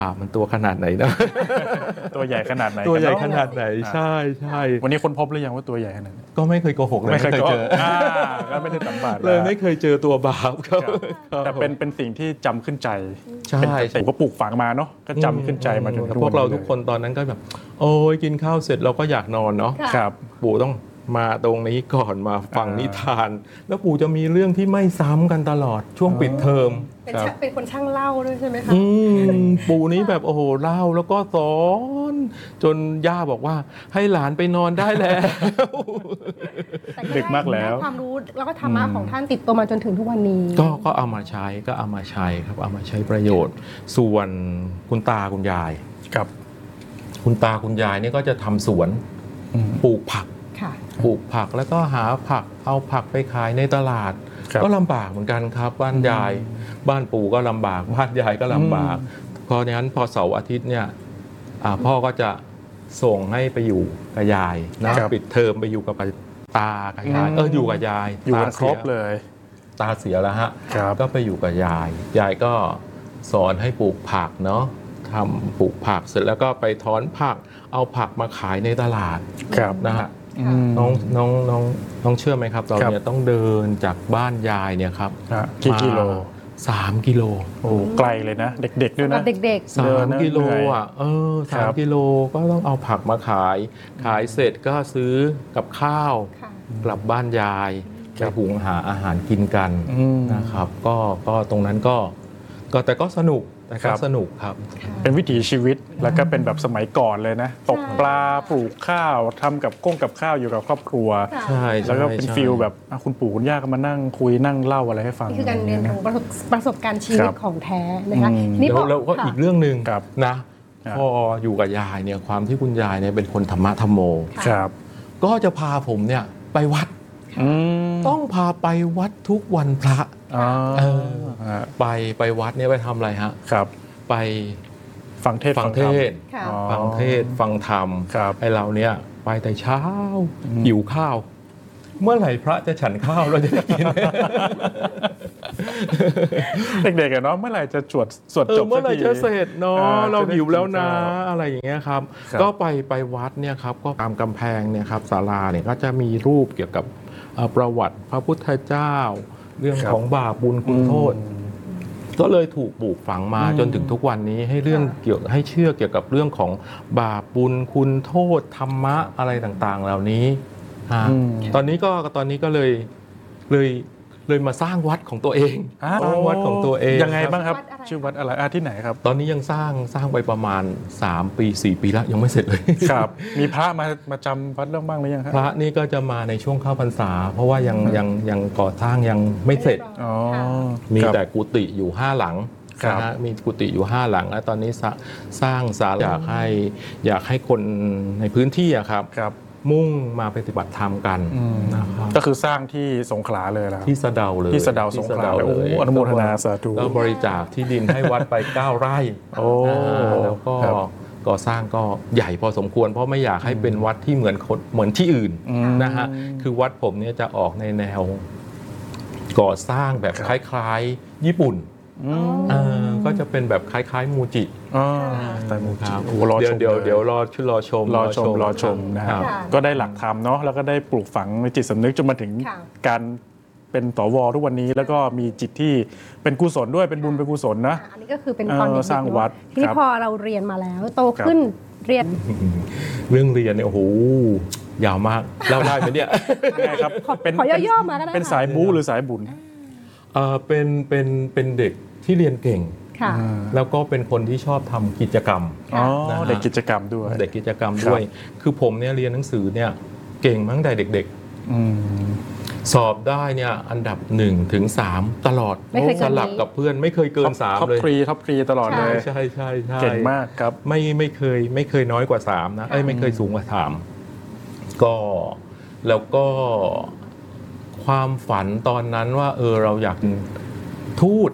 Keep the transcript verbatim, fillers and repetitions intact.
มันตัวขนาดไหนนะตัวใหญ่ขนาดไหนตัวใหญ่ขนาดไหนใช่ใช่วันนี้คนพบหรือยังว่าตัวใหญ่ขนาดไหนก็ไม่เคยโกหกเลยไม่เคยเจอก็ไม่ได้สัมผัสเลยไม่เคยเจอตัวบาปครับแต่เป็นเป็นสิ่งที่จำขึ้นใจใช่ผมก็ปลูกฝังมาเนาะก็จำขึ้นใจมาจนพวกเราทุกคนตอนนั้นก็แบบโอ้ยกินข้าวเสร็จเราก็อยากนอนเนาะครับปู่ต้องมาตรงนี้ก่อนมาฟังนิทานแล้วปู่จะมีเรื่องที่ไม่ซ้ำกันตลอดช่วงปิดเทอมเป็นคนช่างเล่าด้วยใช่ไหมคะปู่นี้แบบโอ้โหเล่าแล้วก็สอนจนย่าบอกว่าให้หลานไปนอนได้แล้วดึกมากแล้วความรู้แล้วก็ธรรมะของท่านติดตัวมาจนถึงทุกวันนี้ก็ก็เอามาใช้ก็เอามาใช้ครับเอามาใช้ประโยชน์ส่วนคุณตาคุณยายกับคุณตาคุณยายนี่ก็จะทำสวนปลูกผักปลูกผักแล้วก็หาผักเอาผักไปขายในตลาดก็ลำบากเหมือนกันครับบ้านยายบ้านปู่ก็ลำบากบ้านยายก็ลำบากเพราะฉะนั้นพอเสาร์อาทิตย์เนี่ยพ่อก็จะส่งให้ไปอยู่กับยายนะปิดเทอมไปอยู่กับตากับยายเอออยู่กับยายอยู่ครบเลยตาเสียแล้วฮะก็ไปอยู่กับยายยายก็สอนให้ปลูกผักเนาะทำปลูกผักเสร็จแล้วก็ไปถอนผักเอาผักมาขายในตลาดนะฮะน้องน้องน้องน้องเชื่อไหมครับเราเนี่ยต้องเดินจากบ้านยายเนี่ยครับกี่กิโลสามกิโลโอ้ไกลเลยนะเด็กๆด้วยนะเด็กๆสามกิโลอ่ะเออสามกิโลก็ต้องเอาผักมาขายขายเสร็จก็ซื้อกับข้าวกลับบ้านยายไปหุงหาอาหารกินกันนะครับก็ก็ตรงนั้นก็ก็แต่ก็สนุกนะครับสนุกครับเป็นวิถีชีวิตแล้วก็เป็นแบบสมัยก่อนเลยนะตกปลาปลูกข้าวทำกับก้งกับข้าวอยู่กับครอบครัวใช่แล้วก็เป็นฟิลแบบคุณปู่คุณย่าก็มานั่งคุยนั่งเล่าอะไรให้ฟังนี่คือการเรียนรู้ประสบการณ์ชีวิตของแท้นะคะนี่แล้วก็อีกเรื่องหนึ่งนะพออยู่กับยายเนี่ยความที่คุณยายเนี่ยเป็นคนธรรมะธรรมโมก็จะพาผมเนี่ยไปวัดต้องพาไปวัดทุกวันพระไปไปวัดเนี่ยไปทำอะไรฮะครับไปฟังเทศฟังเทศฟังเทศฟังธรรมไอเราเนี่ยไปแต่เช้าหิวข้าวเมื่อไหร่พระจะฉันข้าวเราจะได้กินเด็กๆเนาะเมื่อไหร่จะสวดสวดจบเมื่อไหร่จะเสร็จเนาะเราหิวแล้วนะอะไรอย่างเงี้ยครับก็ไปไปวัดเนี่ยครับก็ตามกำแพงเนี่ยครับศาลาเนี่ยก็จะมีรูปเกี่ยวกับประวัติพระพุทธเจ้าเรื่องของบาปบุญคุณโทษก็เลยถูกปลูกฝังมาจนถึงทุกวันนี้ให้เรื่องเกี่ยวให้เชื่อเกี่ยวกับเรื่องของบาปบุญคุณโทษธรรมะอะไรต่างๆเหล่านี้ตอนนี้ก็ตอนนี้ก็เลยเลยเลยมาสร้างวัดของตัวเองสร้างวัดของตัวเองยังไงบ้างครับชื่อวัดอะไรที่ไหนครับตอนนี้ยังสร้างสร้างไปประมาณสามปีสี่ปีแล้วยังไม่เสร็จเลยครับมีพระมามาจำวัดเรื่องบ้างหรือยังครับพระนี่ก็จะมาในช่วงเข้าพรรษาเพราะว่ายังยังยังก่อสร้างยังไม่เสร็จมีแต่กุฏิอยู่ห้าหลังนะฮะมีกุฏิอยู่ห้าหลังแล้วตอนนี้สร้างศาลาอยากให้อยากให้คนในพื้นที่อะครับมุ่งมาปฏิบัติธรรมกันนะครับก็คือสร้างที่สงขลาเลยแล้วที่สะเดาเลยที่สะเดาสงขลาเลยโอ้อนุโมทนาสาธุแล้วบริจาคที่ดินให้วัดไปเก้าไร่แล้วก็ก่อสร้างก็ใหญ่พอสมควรเพราะไม่อยากให้เป็นวัดที่เหมือนเหมือนที่อื่นนะฮะคือวัดผมเนี่ยจะออกในแนวก่อสร้างแบบคล้ายๆญี่ปุ่นก็จะเป็นแบบคล้ายๆมูจิแต่มูจิเดี๋ยวเดี๋ยวเดี๋ยวรอชื่อรอชมรอชมรอชมนะครับก็ได้หลักธรรมเนาะแล้วก็ได้ปลูกฝังในจิตสำนึกจนมาถึงการเป็นสวทุกวันนี้แล้วก็มีจิตที่เป็นกุศลด้วยเป็นบุญเป็นกุศลนะอันนี้ก็คือเป็นตอนเด็กสร้างวัดทีนี้พอเราเรียนมาแล้วโตขึ้นเรียนเรื่องเรียนเนี่ยโอ้โหยาวมากเล่าได้ไหมเนี่ยครับเป็นขอย่อๆมาก็ได้เป็นสายบู๊หรือสายบุญเออเป็นเป็นเป็นเด็กที่เรียนเก่งแล้วก็เป็นคนที่ชอบทำกิจกรรมเด็กกิจกรรมด้วยเด็กกิจกรรมด้วยคือผมเนี่ยเรียนหนังสือเนี่ยเก่งมาตั้งแต่เด็กๆสอบได้เนี่ยอันดับหนึ่งถึงสามตลอดสลับกับเพื่อนไม่เคยเกินสามเลยท็อปฟรีท็อปฟรีตลอดเลยใช่ใช่ใช่เก่งมากครับไม่ไม่เคยไม่เคยน้อยกว่าสามนะเอ้ยไม่เคยสูงกว่าสามก็แล้วก็ความฝันตอนนั้นว่าเออเราอยากทูต